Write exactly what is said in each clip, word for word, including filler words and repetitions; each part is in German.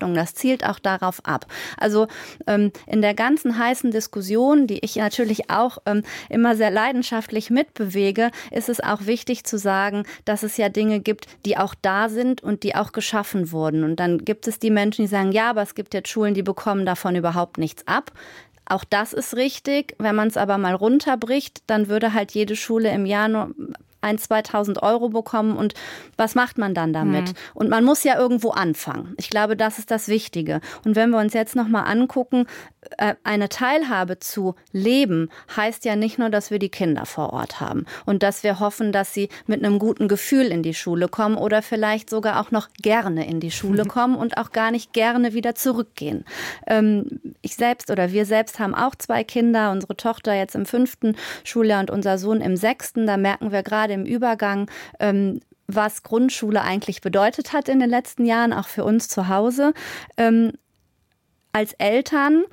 Ordnung. Das zielt auch darauf ab. Also ähm, in der ganzen heißen Diskussion, die ich natürlich auch ähm, immer sehr leidenschaftlich mitbewege, ist es auch wichtig zu sagen, dass es ja Dinge gibt, die auch da sind und die auch geschaffen wurden. Und dann gibt es die Menschen, die sagen, ja, aber es gibt jetzt Schulen, die bekommen davon überhaupt nichts ab. Auch das ist richtig. Wenn man es aber mal runterbricht, dann würde halt jede Schule im Jahr nur ein, zweitausend Euro bekommen. Und was macht man dann damit? Mhm. Und man muss ja irgendwo anfangen. Ich glaube, das ist das Wichtige. Und wenn wir uns jetzt nochmal angucken, eine Teilhabe zu leben, heißt ja nicht nur, dass wir die Kinder vor Ort haben und dass wir hoffen, dass sie mit einem guten Gefühl in die Schule kommen oder vielleicht sogar auch noch gerne in die Schule kommen und auch gar nicht gerne wieder zurückgehen. Ich selbst oder wir selbst haben auch zwei Kinder, unsere Tochter jetzt im fünften Schuljahr und unser Sohn im sechsten. Da merken wir gerade im Übergang, was Grundschule eigentlich bedeutet hat in den letzten Jahren, auch für uns zu Hause. Als Eltern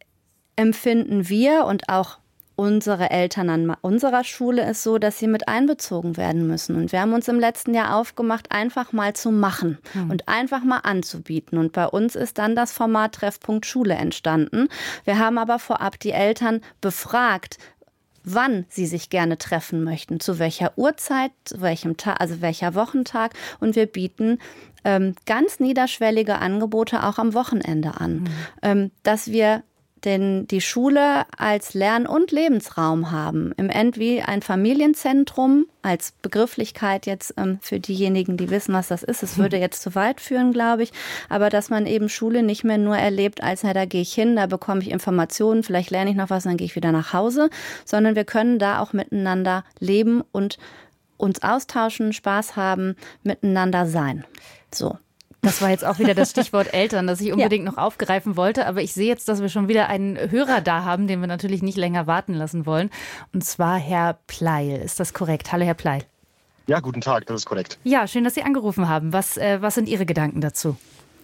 empfinden wir und auch unsere Eltern an unserer Schule ist so, dass sie mit einbezogen werden müssen. Und wir haben uns im letzten Jahr aufgemacht, einfach mal zu machen hm. und einfach mal anzubieten. Und bei uns ist dann das Format Treffpunkt Schule entstanden. Wir haben aber vorab die Eltern befragt, wann sie sich gerne treffen möchten, zu welcher Uhrzeit, zu welchem Tag, also welcher Wochentag. Und wir bieten ähm, ganz niederschwellige Angebote auch am Wochenende an, mhm. ähm, dass wir denn die Schule als Lern- und Lebensraum haben. Im End wie ein Familienzentrum als Begrifflichkeit jetzt ähm, für diejenigen, die wissen, was das ist. Es würde jetzt zu weit führen, glaube ich. Aber dass man eben Schule nicht mehr nur erlebt, als na, da gehe ich hin, da bekomme ich Informationen, vielleicht lerne ich noch was, dann gehe ich wieder nach Hause. Sondern wir können da auch miteinander leben und uns austauschen, Spaß haben, miteinander sein. So. Das war jetzt auch wieder das Stichwort Eltern, das ich unbedingt ja. noch aufgreifen wollte. Aber ich sehe jetzt, dass wir schon wieder einen Hörer da haben, den wir natürlich nicht länger warten lassen wollen. Und zwar Herr Pleil. Ist das korrekt? Hallo, Herr Pleil. Ja, guten Tag, das ist korrekt. Ja, schön, dass Sie angerufen haben. Was, äh, was sind Ihre Gedanken dazu?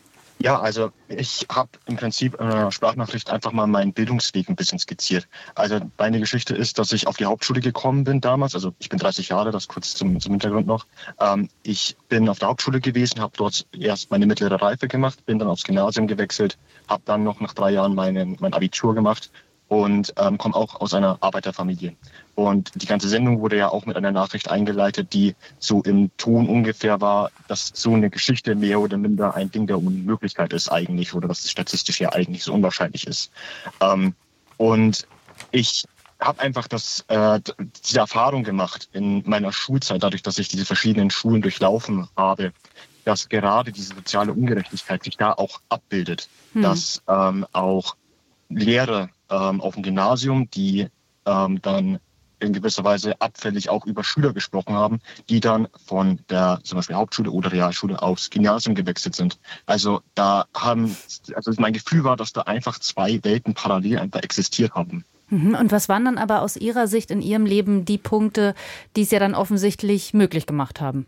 Ja, also ich habe im Prinzip in einer Sprachnachricht einfach mal meinen Bildungsweg ein bisschen skizziert. Also meine Geschichte ist, dass ich auf die Hauptschule gekommen bin damals. Also ich bin dreißig Jahre, das kurz zum, zum Hintergrund noch. Ähm, ich bin auf der Hauptschule gewesen, habe dort erst meine mittlere Reife gemacht, bin dann aufs Gymnasium gewechselt, habe dann noch nach drei Jahren meine, mein Abitur gemacht und ähm, komme auch aus einer Arbeiterfamilie. Und die ganze Sendung wurde ja auch mit einer Nachricht eingeleitet, die so im Ton ungefähr war, dass so eine Geschichte mehr oder minder ein Ding der Unmöglichkeit ist eigentlich oder dass es statistisch ja eigentlich so unwahrscheinlich ist. Ähm, und ich habe einfach das, äh, diese Erfahrung gemacht in meiner Schulzeit, dadurch, dass ich diese verschiedenen Schulen durchlaufen habe, dass gerade diese soziale Ungerechtigkeit sich da auch abbildet, hm. dass ähm, auch Lehrer ähm, auf dem Gymnasium, die ähm, dann in gewisser Weise abfällig auch über Schüler gesprochen haben, die dann von der zum Beispiel Hauptschule oder Realschule aufs Gymnasium gewechselt sind. Also da haben, also mein Gefühl war, dass da einfach zwei Welten parallel einfach existiert haben. Und was waren dann aber aus Ihrer Sicht in Ihrem Leben die Punkte, die es ja dann offensichtlich möglich gemacht haben?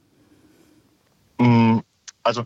Also,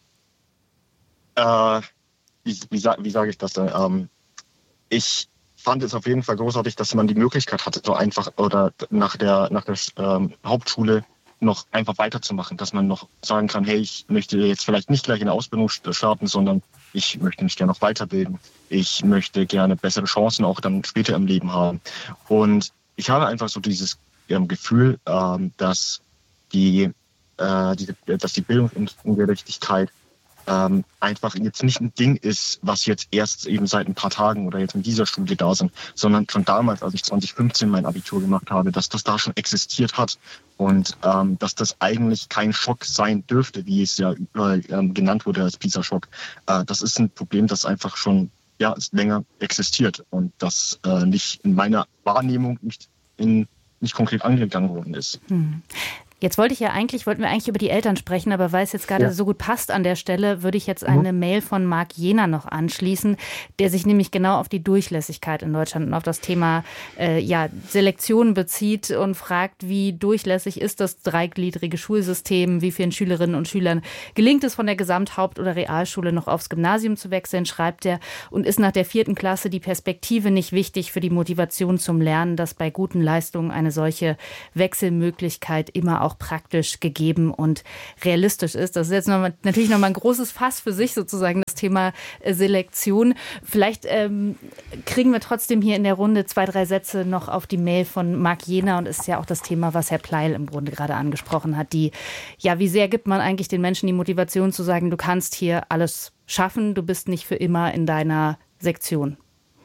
äh, wie, wie, wie sage ich das denn? Ähm, ich fand es auf jeden Fall großartig, dass man die Möglichkeit hatte, so einfach oder nach der, nach der ähm, Hauptschule noch einfach weiterzumachen, dass man noch sagen kann, hey, ich möchte jetzt vielleicht nicht gleich in der Ausbildung starten, sondern ich möchte mich gerne noch weiterbilden. Ich möchte gerne bessere Chancen auch dann später im Leben haben. Und ich habe einfach so dieses ähm, Gefühl, ähm, dass die, äh, die, dass die Bildungsungerechtigkeit Ähm, einfach jetzt nicht ein Ding ist, was jetzt erst eben seit ein paar Tagen oder jetzt in dieser Studie da sind, sondern schon damals, als ich zwanzig fünfzehn mein Abitur gemacht habe, dass das da schon existiert hat und ähm, dass das eigentlich kein Schock sein dürfte, wie es ja überall ähm, genannt wurde als PISA-Schock. Äh, das ist ein Problem, das einfach schon ja länger existiert und das äh, nicht in meiner Wahrnehmung nicht in nicht konkret angegangen worden ist. Hm. Jetzt wollte ich ja eigentlich, wollten wir eigentlich über die Eltern sprechen, aber weil es jetzt gerade ja. so gut passt an der Stelle, würde ich jetzt eine mhm. Mail von Marc Jehner noch anschließen, der sich nämlich genau auf die Durchlässigkeit in Deutschland und auf das Thema äh, ja, Selektion bezieht und fragt, wie durchlässig ist das dreigliedrige Schulsystem, wie vielen Schülerinnen und Schülern gelingt es von der Gesamthaupt- oder Realschule noch aufs Gymnasium zu wechseln, schreibt er, und ist nach der vierten Klasse die Perspektive nicht wichtig für die Motivation zum Lernen, dass bei guten Leistungen eine solche Wechselmöglichkeit immer auch praktisch gegeben und realistisch ist. Das ist jetzt noch mal, natürlich noch mal ein großes Fass für sich sozusagen, das Thema Selektion. Vielleicht ähm, kriegen wir trotzdem hier in der Runde zwei, drei Sätze noch auf die Mail von Marc Jena, und ist ja auch das Thema, was Herr Pleil im Grunde gerade angesprochen hat. Die, ja, wie sehr gibt man eigentlich den Menschen die Motivation zu sagen, du kannst hier alles schaffen, du bist nicht für immer in deiner Sektion?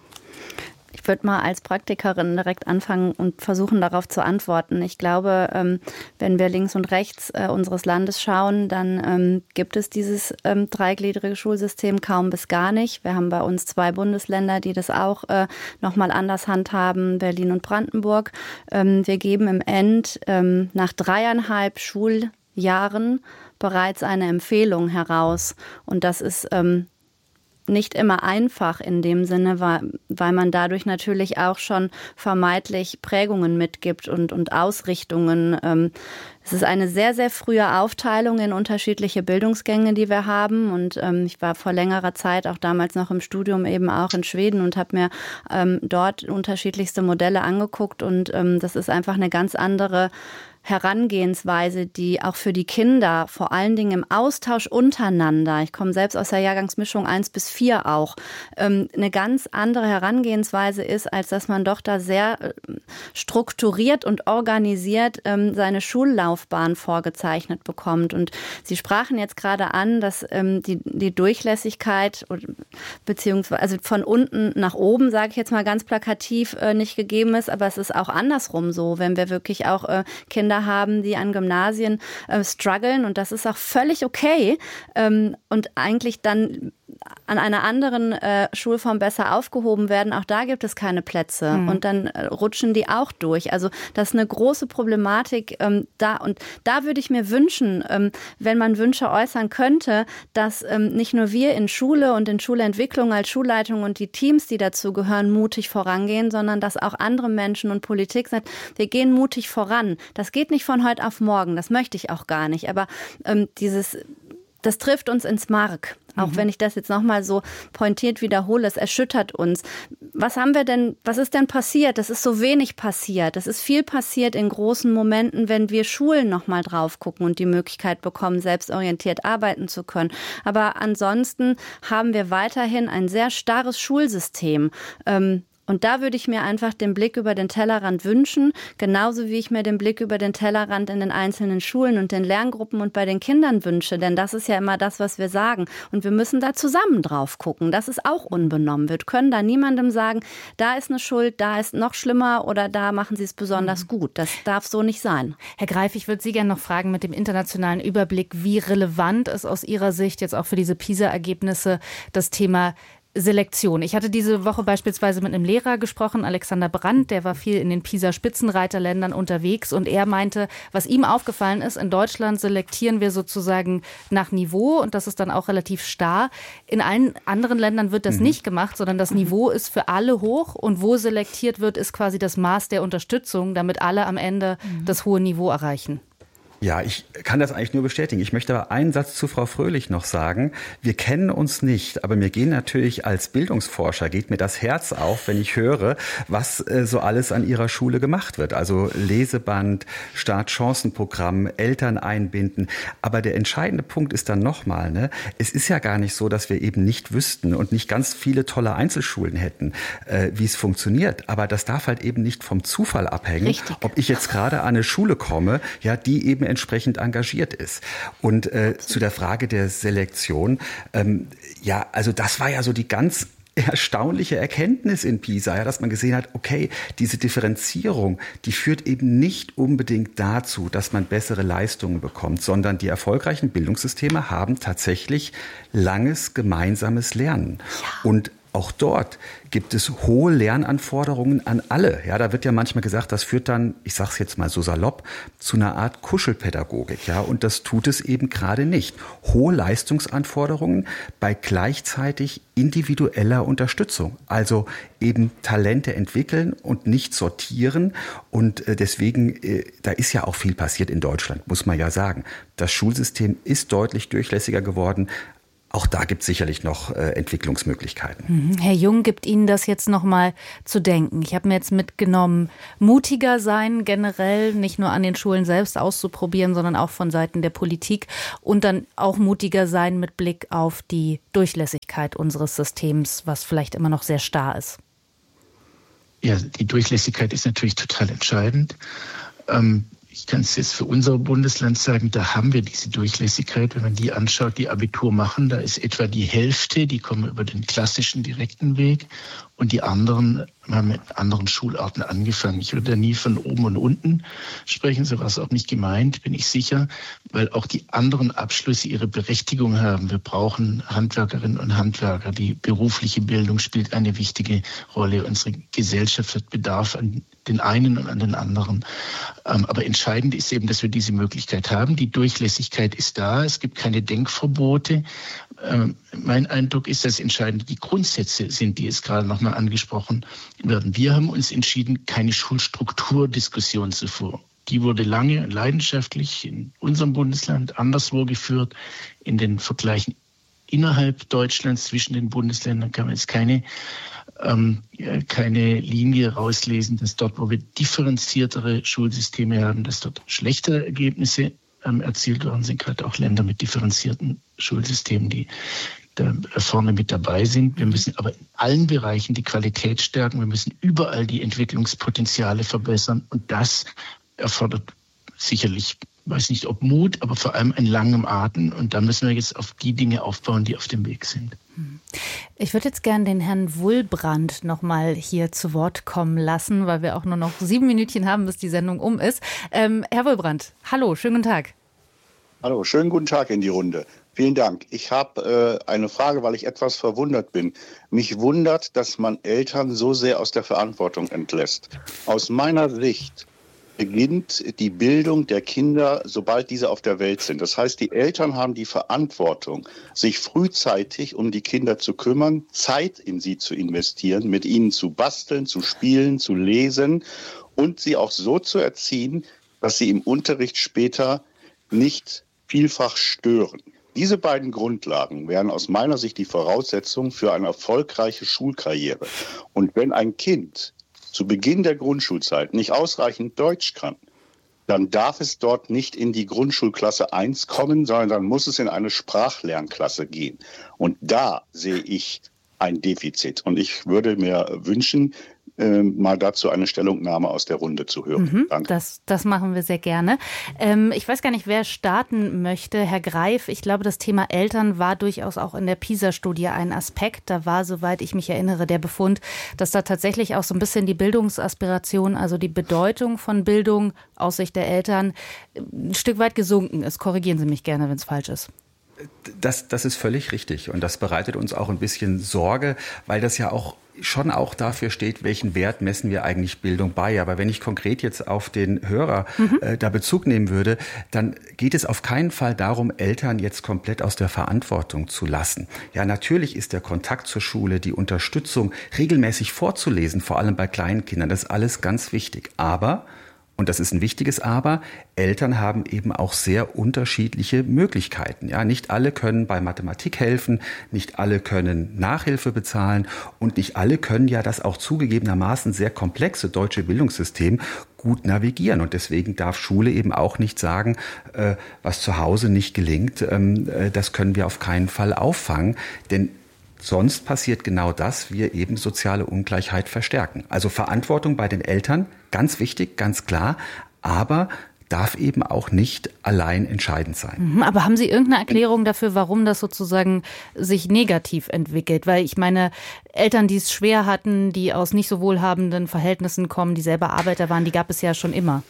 Ich würde mal als Praktikerin direkt anfangen und versuchen, darauf zu antworten. Ich glaube, wenn wir links und rechts unseres Landes schauen, dann gibt es dieses dreigliedrige Schulsystem kaum bis gar nicht. Wir haben bei uns zwei Bundesländer, die das auch noch mal anders handhaben, Berlin und Brandenburg. Wir geben im End nach dreieinhalb Schuljahren bereits eine Empfehlung heraus. Und das ist nicht immer einfach in dem Sinne, weil, weil man dadurch natürlich auch schon vermeintlich Prägungen mitgibt und, und Ausrichtungen. Ähm, es ist eine sehr, sehr frühe Aufteilung in unterschiedliche Bildungsgänge, die wir haben. Und ähm, ich war vor längerer Zeit auch damals noch im Studium eben auch in Schweden und habe mir ähm, dort unterschiedlichste Modelle angeguckt. Und ähm, das ist einfach eine ganz andere Herangehensweise, die auch für die Kinder, vor allen Dingen im Austausch untereinander, ich komme selbst aus der Jahrgangsmischung eins bis vier auch, eine ganz andere Herangehensweise ist, als dass man doch da sehr strukturiert und organisiert seine Schullaufbahn vorgezeichnet bekommt. Und Sie sprachen jetzt gerade an, dass die, die Durchlässigkeit beziehungsweise also von unten nach oben, sage ich jetzt mal ganz plakativ, nicht gegeben ist, aber es ist auch andersrum so, wenn wir wirklich auch Kinder haben, die an Gymnasien äh, strugglen, und das ist auch völlig okay ähm, und eigentlich dann an einer anderen äh, Schulform besser aufgehoben werden. Auch da gibt es keine Plätze mhm. und dann äh, rutschen die auch durch. Also das ist eine große Problematik ähm, da, und da würde ich mir wünschen, ähm, wenn man Wünsche äußern könnte, dass ähm, nicht nur wir in Schule und in Schulentwicklung als Schulleitung und die Teams, die dazu gehören, mutig vorangehen, sondern dass auch andere Menschen und Politik sagt, wir gehen mutig voran. Das geht nicht von heute auf morgen, das möchte ich auch gar nicht, aber ähm, dieses, das trifft uns ins Mark. Auch mhm. wenn ich das jetzt nochmal so pointiert wiederhole, es erschüttert uns. Was haben wir denn, was ist denn passiert? Das ist so wenig passiert. Es ist viel passiert in großen Momenten, wenn wir Schulen nochmal drauf gucken und die Möglichkeit bekommen, selbstorientiert arbeiten zu können. Aber ansonsten haben wir weiterhin ein sehr starres Schulsystem. Ähm, Und da würde ich mir einfach den Blick über den Tellerrand wünschen, genauso wie ich mir den Blick über den Tellerrand in den einzelnen Schulen und den Lerngruppen und bei den Kindern wünsche. Denn das ist ja immer das, was wir sagen. Und wir müssen da zusammen drauf gucken. Das ist auch unbenommen. Wir können da niemandem sagen, da ist eine Schuld, da ist noch schlimmer oder da machen sie es besonders gut. Das darf so nicht sein. Herr Greif, ich würde Sie gerne noch fragen mit dem internationalen Überblick, wie relevant ist aus Ihrer Sicht jetzt auch für diese PISA-Ergebnisse das Thema Selektion. Ich hatte diese Woche beispielsweise mit einem Lehrer gesprochen, Alexander Brandt, der war viel in den PISA-Spitzenreiterländern unterwegs, und er meinte, was ihm aufgefallen ist, in Deutschland selektieren wir sozusagen nach Niveau, und das ist dann auch relativ starr. In allen anderen Ländern wird das mhm. nicht gemacht, sondern das Niveau ist für alle hoch, und wo selektiert wird, ist quasi das Maß der Unterstützung, damit alle am Ende mhm. das hohe Niveau erreichen. Ja, ich kann das eigentlich nur bestätigen. Ich möchte aber einen Satz zu Frau Fröhlich noch sagen. Wir kennen uns nicht, aber mir gehen natürlich als Bildungsforscher, geht mir das Herz auf, wenn ich höre, was äh, so alles an ihrer Schule gemacht wird. Also Leseband, Startchancenprogramm, Eltern einbinden. Aber der entscheidende Punkt ist dann nochmal, ne, es ist ja gar nicht so, dass wir eben nicht wüssten und nicht ganz viele tolle Einzelschulen hätten, äh, wie es funktioniert. Aber das darf halt eben nicht vom Zufall abhängen, Richtig. Ob ich jetzt gerade an eine Schule komme, ja, die eben entsprechend engagiert ist. Und äh, zu der Frage der Selektion, ähm, ja, also das war ja so die ganz erstaunliche Erkenntnis in PISA, ja, dass man gesehen hat, okay, diese Differenzierung, die führt eben nicht unbedingt dazu, dass man bessere Leistungen bekommt, sondern die erfolgreichen Bildungssysteme haben tatsächlich langes gemeinsames Lernen. Ja. Und auch dort gibt es hohe Lernanforderungen an alle. Ja, da wird ja manchmal gesagt, das führt dann, ich sage es jetzt mal so salopp, zu einer Art Kuschelpädagogik. Ja, und das tut es eben gerade nicht. Hohe Leistungsanforderungen bei gleichzeitig individueller Unterstützung. Also eben Talente entwickeln und nicht sortieren. Und deswegen, da ist ja auch viel passiert in Deutschland, muss man ja sagen. Das Schulsystem ist deutlich durchlässiger geworden. Auch da gibt es sicherlich noch äh, Entwicklungsmöglichkeiten. Herr Jung, gibt Ihnen das jetzt noch mal zu denken? Ich habe mir jetzt mitgenommen, mutiger sein generell, nicht nur an den Schulen selbst auszuprobieren, sondern auch von Seiten der Politik, und dann auch mutiger sein mit Blick auf die Durchlässigkeit. Durchlässigkeit unseres Systems, was vielleicht immer noch sehr starr ist? Ja, die Durchlässigkeit ist natürlich total entscheidend. Ähm, Ich kann es jetzt für unser Bundesland sagen, da haben wir diese Durchlässigkeit. Wenn man die anschaut, die Abitur machen, da ist etwa die Hälfte, die kommen über den klassischen direkten Weg und die anderen haben mit anderen Schularten angefangen. Ich würde da nie von oben und unten sprechen, so war es auch nicht gemeint, bin ich sicher, weil auch die anderen Abschlüsse ihre Berechtigung haben. Wir brauchen Handwerkerinnen und Handwerker. Die berufliche Bildung spielt eine wichtige Rolle. Unsere Gesellschaft hat Bedarf an den einen und an den anderen. Aber entscheidend ist eben, dass wir diese Möglichkeit haben. Die Durchlässigkeit ist da. Es gibt keine Denkverbote. Mein Eindruck ist, dass entscheidend die Grundsätze sind, die jetzt gerade nochmal angesprochen werden. Wir haben uns entschieden, keine Schulstrukturdiskussion zu führen. Die wurde lange und leidenschaftlich in unserem Bundesland anderswo geführt. In den Vergleichen innerhalb Deutschlands zwischen den Bundesländern kann man jetzt keine, ähm, keine Linie rauslesen, dass dort, wo wir differenziertere Schulsysteme haben, dass dort schlechtere Ergebnisse ähm, erzielt worden sind, gerade auch Länder mit differenzierten Schulsystemen, die da vorne mit dabei sind. Wir müssen aber in allen Bereichen die Qualität stärken. Wir müssen überall die Entwicklungspotenziale verbessern. Und das erfordert sicherlich, weiß nicht ob Mut, aber vor allem einen langen Atem. Und da müssen wir jetzt auf die Dinge aufbauen, die auf dem Weg sind. Ich würde jetzt gerne den Herrn Wulbrand noch mal hier zu Wort kommen lassen, weil wir auch nur noch sieben Minütchen haben, bis die Sendung um ist. Ähm, Herr Wulbrand, hallo, schönen guten Tag. Hallo, schönen guten Tag in die Runde. Vielen Dank. Ich habe äh, eine Frage, weil ich etwas verwundert bin. Mich wundert, dass man Eltern so sehr aus der Verantwortung entlässt. Aus meiner Sicht beginnt die Bildung der Kinder, sobald diese auf der Welt sind. Das heißt, die Eltern haben die Verantwortung, sich frühzeitig um die Kinder zu kümmern, Zeit in sie zu investieren, mit ihnen zu basteln, zu spielen, zu lesen und sie auch so zu erziehen, dass sie im Unterricht später nicht vielfach stören. Diese beiden Grundlagen wären aus meiner Sicht die Voraussetzung für eine erfolgreiche Schulkarriere. Und wenn ein Kind zu Beginn der Grundschulzeit nicht ausreichend Deutsch kann, dann darf es dort nicht in die Grundschulklasse eins kommen, sondern dann muss es in eine Sprachlernklasse gehen. Und da sehe ich ein Defizit. Und ich würde mir wünschen, mal dazu eine Stellungnahme aus der Runde zu hören. Mhm, Danke. Das, das machen wir sehr gerne. Ähm, ich weiß gar nicht, wer starten möchte. Herr Greif, ich glaube, das Thema Eltern war durchaus auch in der PISA-Studie ein Aspekt. Da war, soweit ich mich erinnere, der Befund, dass da tatsächlich auch so ein bisschen die Bildungsaspiration, also die Bedeutung von Bildung aus Sicht der Eltern, ein Stück weit gesunken ist. Korrigieren Sie mich gerne, wenn es falsch ist. Das, das ist völlig richtig. Und das bereitet uns auch ein bisschen Sorge, weil das ja auch schon auch dafür steht, welchen Wert messen wir eigentlich Bildung bei. Aber wenn ich konkret jetzt auf den Hörer mhm. äh, da Bezug nehmen würde, dann geht es auf keinen Fall darum, Eltern jetzt komplett aus der Verantwortung zu lassen. Ja, natürlich ist der Kontakt zur Schule, die Unterstützung, regelmäßig vorzulesen, vor allem bei kleinen Kindern, das ist alles ganz wichtig. Aber, und das ist ein wichtiges Aber, Eltern haben eben auch sehr unterschiedliche Möglichkeiten. Ja, nicht alle können bei Mathematik helfen, nicht alle können Nachhilfe bezahlen und nicht alle können ja das auch zugegebenermaßen sehr komplexe deutsche Bildungssystem gut navigieren. Und deswegen darf Schule eben auch nicht sagen, äh, was zu Hause nicht gelingt, ähm, äh, das können wir auf keinen Fall auffangen. Denn sonst passiert genau das, wir eben soziale Ungleichheit verstärken. Also Verantwortung bei den Eltern, ganz wichtig, ganz klar, aber darf eben auch nicht allein entscheidend sein. Aber haben Sie irgendeine Erklärung dafür, warum das sozusagen sich negativ entwickelt? Weil ich meine, Eltern, die es schwer hatten, die aus nicht so wohlhabenden Verhältnissen kommen, die selber Arbeiter waren, die gab es ja schon immer.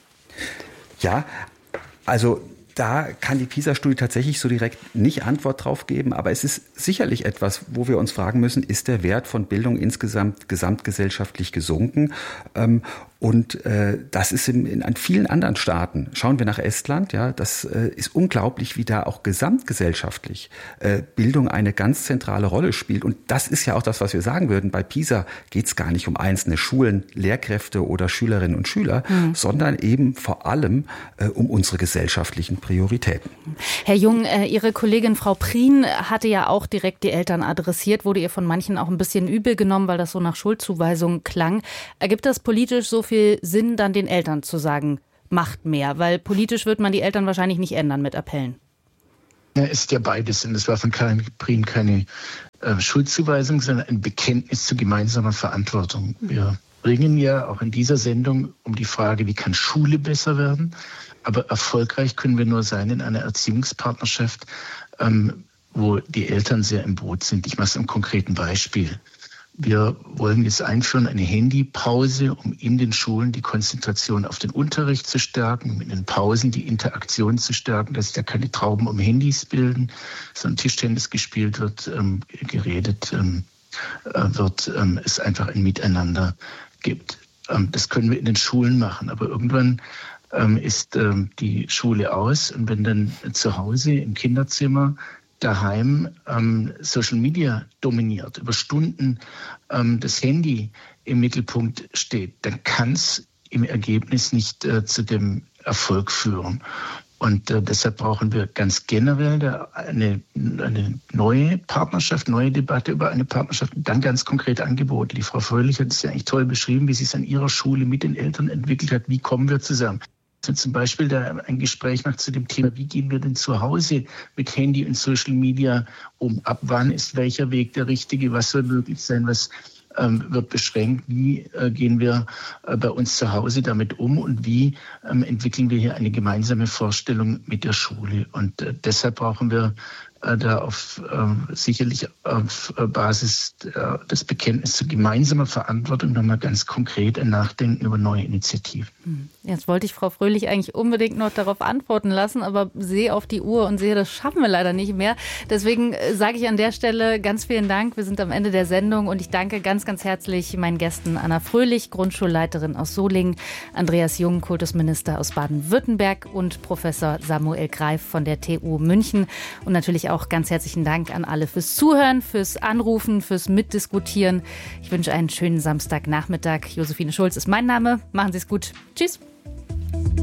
Ja, also da kann die PISA-Studie tatsächlich so direkt nicht Antwort drauf geben, aber es ist sicherlich etwas, wo wir uns fragen müssen, ist der Wert von Bildung insgesamt gesamtgesellschaftlich gesunken? Ähm, Und äh, das ist in, in an vielen anderen Staaten. Schauen wir nach Estland, ja, das äh, ist unglaublich, wie da auch gesamtgesellschaftlich äh, Bildung eine ganz zentrale Rolle spielt. Und das ist ja auch das, was wir sagen würden. Bei PISA geht es gar nicht um einzelne Schulen, Lehrkräfte oder Schülerinnen und Schüler, mhm. sondern eben vor allem äh, um unsere gesellschaftlichen Prioritäten. Herr Jung, äh, Ihre Kollegin Frau Prien hatte ja auch direkt die Eltern adressiert, wurde ihr von manchen auch ein bisschen übel genommen, weil das so nach Schuldzuweisung klang. Ergibt das politisch so viel Sinn, dann den Eltern zu sagen, macht mehr? Weil politisch wird man die Eltern wahrscheinlich nicht ändern mit Appellen. Ja, ist ja beides. Und es war von Karin Prien keine äh, Schuldzuweisung, sondern ein Bekenntnis zu gemeinsamer Verantwortung. Wir ringen ja auch in dieser Sendung um die Frage, wie kann Schule besser werden? Aber erfolgreich können wir nur sein in einer Erziehungspartnerschaft, ähm, wo die Eltern sehr im Boot sind. Ich mache es am konkreten Beispiel. Wir wollen jetzt einführen eine Handypause, um in den Schulen die Konzentration auf den Unterricht zu stärken, um in den Pausen die Interaktion zu stärken, dass ja keine Trauben um Handys bilden, sondern Tischtennis gespielt wird, ähm, geredet ähm, äh, wird, ähm, es einfach ein Miteinander gibt. Ähm, das können wir in den Schulen machen, aber irgendwann ähm, ist ähm, die Schule aus und wenn dann zu Hause im Kinderzimmer daheim ähm, Social Media dominiert, über Stunden ähm, das Handy im Mittelpunkt steht, dann kann es im Ergebnis nicht äh, zu dem Erfolg führen. Und äh, deshalb brauchen wir ganz generell da eine, eine neue Partnerschaft, neue Debatte über eine Partnerschaft und dann ganz konkrete Angebote. Die Frau Fröhlich hat es ja eigentlich toll beschrieben, wie sie es an ihrer Schule mit den Eltern entwickelt hat. Wie kommen wir zusammen? Also zum Beispiel da ein Gespräch macht zu dem Thema, wie gehen wir denn zu Hause mit Handy und Social Media um? Ab wann ist welcher Weg der richtige? Was soll möglich sein? Was ähm, wird beschränkt? Wie äh, gehen wir äh, bei uns zu Hause damit um? Und wie ähm, entwickeln wir hier eine gemeinsame Vorstellung mit der Schule? Und äh, deshalb brauchen wir äh, da auf äh, sicherlich auf äh, Basis äh, des Bekenntnisses zu gemeinsamer Verantwortung nochmal ganz konkret ein Nachdenken über neue Initiativen. Jetzt wollte ich Frau Fröhlich eigentlich unbedingt noch darauf antworten lassen, aber sehe auf die Uhr und sehe, das schaffen wir leider nicht mehr. Deswegen sage ich an der Stelle ganz vielen Dank. Wir sind am Ende der Sendung und ich danke ganz, ganz herzlich meinen Gästen Anna Fröhlich, Grundschulleiterin aus Solingen, Andreas Jung, Kultusminister aus Baden-Württemberg und Professor Samuel Greif von der T U München. Und natürlich auch ganz herzlichen Dank an alle fürs Zuhören, fürs Anrufen, fürs Mitdiskutieren. Ich wünsche einen schönen Samstagnachmittag. Josephine Schulz ist mein Name. Machen Sie es gut. Tschüss.